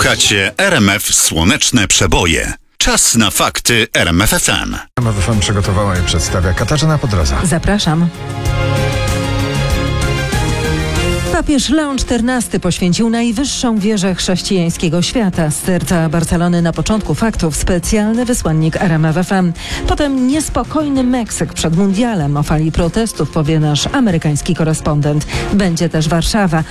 Słuchacie RMF Słoneczne Przeboje. Czas na fakty RMF FM. RMF FM przygotowała i przedstawia Katarzyna Podroza. Zapraszam. Papież Leon XIV poświęcił najwyższą wieżę chrześcijańskiego świata. Z serca Barcelony na początku faktów specjalny wysłannik RMF FM. Potem niespokojny Meksyk przed mundialem. O fali protestów powie nasz amerykański korespondent. Będzie też Warszawa.